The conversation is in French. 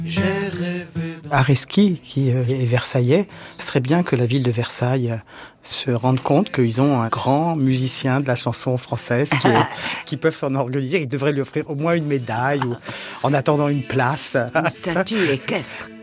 Areski, qui est versaillais, ce serait bien que la ville de Versailles se rende compte qu'ils ont un grand musicien de la chanson française qui peuvent s'enorgueillir. Ils devraient lui offrir au moins une médaille ou en attendant une place. Une statue équestre.